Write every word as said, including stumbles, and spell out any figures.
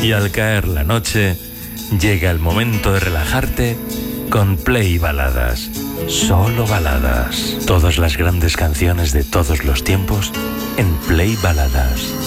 Y al caer la noche, llega el momento de relajarte con Play Baladas. Solo baladas. Todas las grandes canciones de todos los tiempos en Play Baladas.